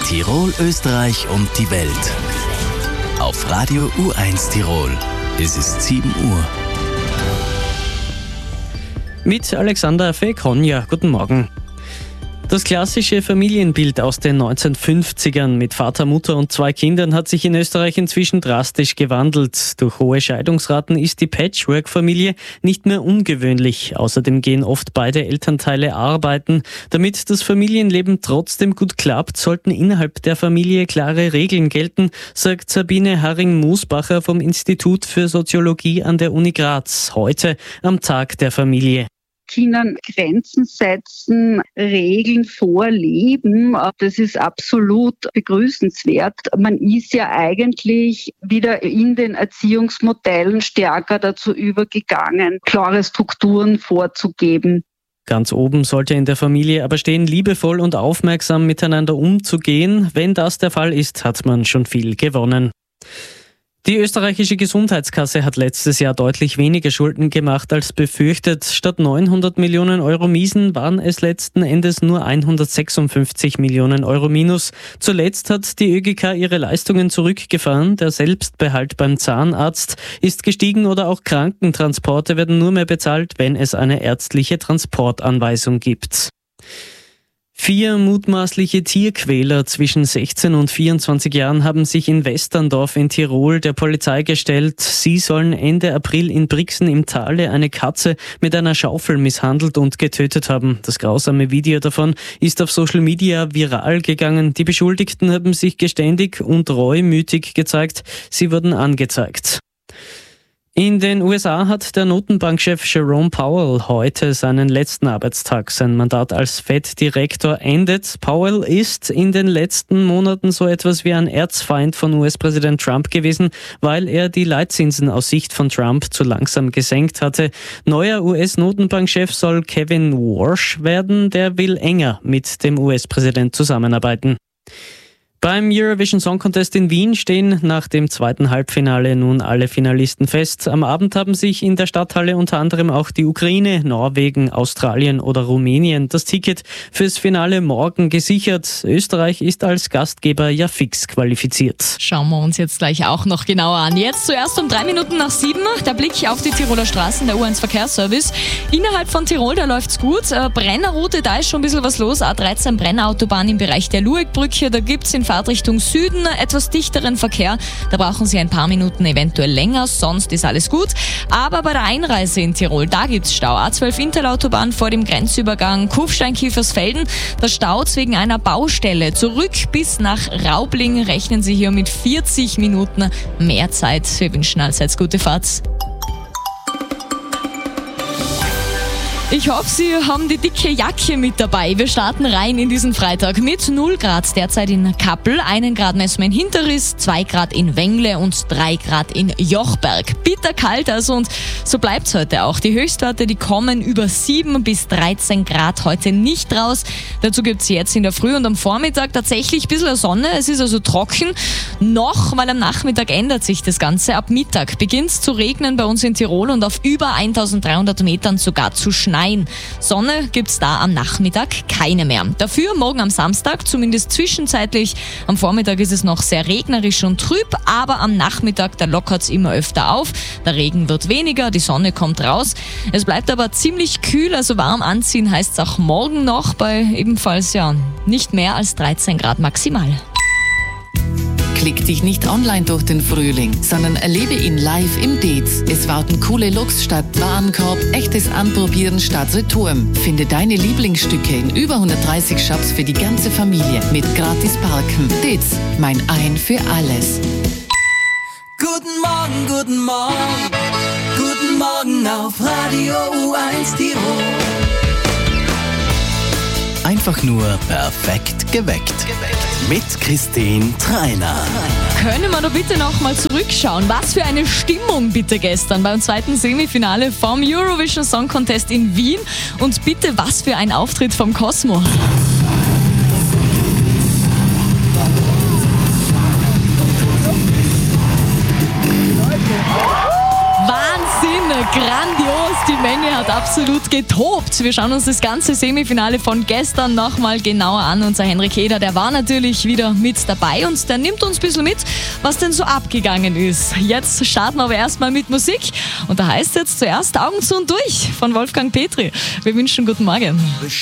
Tirol, Österreich und die Welt. Auf Radio U1 Tirol. Es ist 7 Uhr. Mit Alexander Fekonja. Guten Morgen. Das klassische Familienbild aus den 1950ern mit Vater, Mutter und 2 Kindern hat sich in Österreich inzwischen drastisch gewandelt. Durch hohe Scheidungsraten ist die Patchwork-Familie nicht mehr ungewöhnlich. Außerdem gehen oft beide Elternteile arbeiten. Damit das Familienleben trotzdem gut klappt, sollten innerhalb der Familie klare Regeln gelten, sagt Sabine Haring-Musbacher vom Institut für Soziologie an der Uni Graz. Heute am Tag der Familie. Kindern Grenzen setzen, Regeln vorleben, das ist absolut begrüßenswert. Man ist ja eigentlich wieder in den Erziehungsmodellen stärker dazu übergegangen, klare Strukturen vorzugeben. Ganz oben sollte in der Familie aber stehen, liebevoll und aufmerksam miteinander umzugehen. Wenn das der Fall ist, hat man schon viel gewonnen. Die österreichische Gesundheitskasse hat letztes Jahr deutlich weniger Schulden gemacht als befürchtet. Statt 900 Millionen Euro Miesen waren es letzten Endes nur 156 Millionen Euro Minus. Zuletzt hat die ÖGK ihre Leistungen zurückgefahren. Der Selbstbehalt beim Zahnarzt ist gestiegen oder auch Krankentransporte werden nur mehr bezahlt, wenn es eine ärztliche Transportanweisung gibt. 4 mutmaßliche Tierquäler zwischen 16 und 24 Jahren haben sich in Westerndorf in Tirol der Polizei gestellt. Sie sollen Ende April in Brixen im Tale eine Katze mit einer Schaufel misshandelt und getötet haben. Das grausame Video davon ist auf Social Media viral gegangen. Die Beschuldigten haben sich geständig und reumütig gezeigt. Sie wurden angezeigt. In den USA hat der Notenbankchef Jerome Powell heute seinen letzten Arbeitstag. Sein Mandat als Fed-Direktor endet. Powell ist in den letzten Monaten so etwas wie ein Erzfeind von US-Präsident Trump gewesen, weil er die Leitzinsen aus Sicht von Trump zu langsam gesenkt hatte. Neuer US-Notenbankchef soll Kevin Warsh werden. Der will enger mit dem US-Präsident zusammenarbeiten. Beim Eurovision Song Contest in Wien stehen nach dem zweiten Halbfinale nun alle Finalisten fest. Am Abend haben sich in der Stadthalle unter anderem auch die Ukraine, Norwegen, Australien oder Rumänien das Ticket fürs Finale morgen gesichert. Österreich ist als Gastgeber ja fix qualifiziert. Schauen wir uns jetzt gleich auch noch genauer an. Jetzt zuerst um 3 Minuten nach 7 der Blick auf die Tiroler Straßen, der U1 Verkehrsservice. Innerhalb von Tirol, da läuft's gut. Brennerroute, da ist schon ein bisschen was los. A13 Brennerautobahn im Bereich der Luegbrücke, da gibt's in Fahrtrichtung Süden etwas dichteren Verkehr. Da brauchen Sie ein paar Minuten eventuell länger, sonst ist alles gut. Aber bei der Einreise in Tirol, da gibt's Stau. A12 Intelautobahn vor dem Grenzübergang Kufstein-Kiefersfelden. Da staut's wegen einer Baustelle. Zurück bis nach Raubling rechnen Sie hier mit 40 Minuten mehr Zeit. Wir wünschen allseits gute Fahrt. Ich hoffe, Sie haben die dicke Jacke mit dabei. Wir starten rein in diesen Freitag mit 0 Grad derzeit in Kappel, 1 Grad messen wir in Hinterriss, 2 Grad in Wengle und 3 Grad in Jochberg. Bitterkalt also und so bleibt's heute auch. Die Höchstwerte, die kommen über 7 bis 13 Grad heute nicht raus. Dazu gibt's jetzt in der Früh und am Vormittag tatsächlich ein bisschen Sonne. Es ist also trocken. Noch, weil am Nachmittag ändert sich das Ganze. Ab Mittag beginnt's zu regnen bei uns in Tirol und auf über 1300 Metern sogar zu schneien. Sonne gibt's da am Nachmittag keine mehr. Dafür morgen am Samstag, zumindest zwischenzeitlich. Am Vormittag ist es noch sehr regnerisch und trüb, aber am Nachmittag, da lockert's immer öfter auf. Der Regen wird weniger, die Sonne kommt raus. Es bleibt aber ziemlich kühl, also warm anziehen heißt's auch morgen noch bei ebenfalls nicht mehr als 13 Grad maximal. Klick dich nicht online durch den Frühling, sondern erlebe ihn live im Dez. Es warten coole Looks statt Warenkorb, echtes Anprobieren statt Return. Finde deine Lieblingsstücke in über 130 Shops für die ganze Familie mit gratis Parken. Dez, mein Ein für alles. Guten Morgen, guten Morgen, guten Morgen auf Radio U1 Tirol. Einfach nur perfekt geweckt. Mit Christine Treiner. Können wir doch bitte noch mal zurückschauen. Was für eine Stimmung bitte gestern beim zweiten Semifinale vom Eurovision Song Contest in Wien. Und bitte was für ein Auftritt vom Cosmo. Wahnsinn, grandios. Die Menge hat absolut getobt. Wir schauen uns das ganze Semifinale von gestern nochmal genauer an. Unser Henrik Eder, der war natürlich wieder mit dabei und der nimmt uns ein bisschen mit, was denn so abgegangen ist. Jetzt starten wir aber erstmal mit Musik und da heißt jetzt zuerst Augen zu und durch von Wolfgang Petri. Wir wünschen guten Morgen.